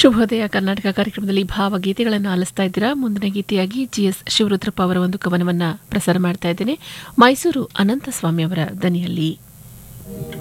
ಶುಭೋದಯ ಕರ್ನಾಟಕ ಕಾರ್ಯಕ್ರಮದಲ್ಲಿ ಭಾವಗೀತೆಗಳನ್ನು ಆಲಿಸ್ತಾ ಇದ್ದೀರಾ. ಮುಂದಿನ ಗೀತೆಯಾಗಿ ಜಿಎಸ್ ಶಿವರುದ್ರಪ್ಪ ಅವರ ಒಂದು ಕವನವನ್ನು ಪ್ರಸಾರ ಮಾಡ್ತಾ ಇದ್ದೇನೆ. ಮೈಸೂರು ಅನಂತಸ್ವಾಮಿ ಅವರ ದನಿಯಲ್ಲಿ.